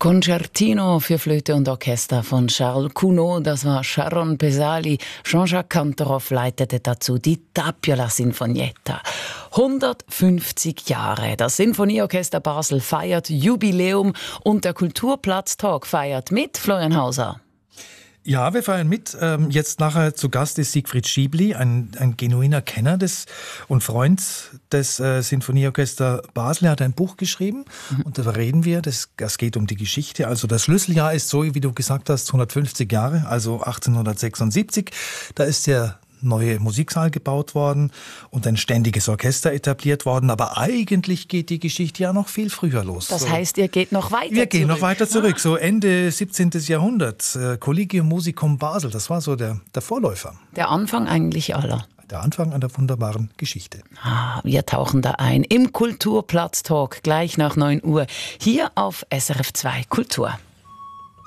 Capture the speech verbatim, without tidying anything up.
Concertino für Flöte und Orchester von Charles Gounod, das war Sharon Pesali. Jean-Jacques Kantorov leitete dazu die Tapiola Sinfonietta. hundertfünfzig Jahre. Das Sinfonieorchester Basel feiert Jubiläum und der Kulturplatztag feiert mit. Florian Hauser. Ja, wir feiern mit. Ähm, jetzt nachher zu Gast ist Siegfried Schiebli, ein, ein genuiner Kenner des und Freund des äh, Sinfonieorchester Basel. Er hat ein Buch geschrieben mhm. und da reden wir. Das, das geht um die Geschichte. Also das Schlüsseljahr ist so, wie du gesagt hast, hundertfünfzig Jahre, also achtzehnhundertsechsundsiebzig. Da ist der neue Musiksaal gebaut worden und ein ständiges Orchester etabliert worden. Aber eigentlich geht die Geschichte ja noch viel früher los. Das heißt, ihr geht noch weiter zurück? Wir gehen noch weiter zurück, so Ende siebzehnten. Jahrhundert. Collegium Musicum Basel, das war so der, der Vorläufer. Der Anfang eigentlich aller. Der Anfang einer wunderbaren Geschichte. Ah, wir tauchen da ein im Kulturplatztalk gleich nach neun Uhr hier auf S R F zwei Kultur.